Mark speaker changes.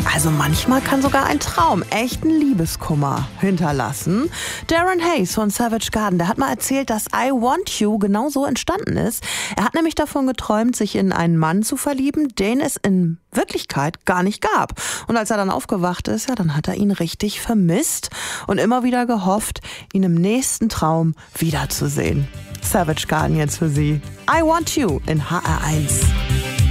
Speaker 1: Also manchmal kann sogar ein Traum echten Liebeskummer hinterlassen. Darren Hayes von Savage Garden, der hat mal erzählt, dass I Want You genau so entstanden ist. Er hat nämlich davon geträumt, sich in einen Mann zu verlieben, den es in Wirklichkeit gar nicht gab. Und als er dann aufgewacht ist, ja, dann hat er ihn richtig vermisst und immer wieder gehofft, ihn im nächsten Traum wiederzusehen. Savage Garden jetzt für Sie. I Want You in HR1.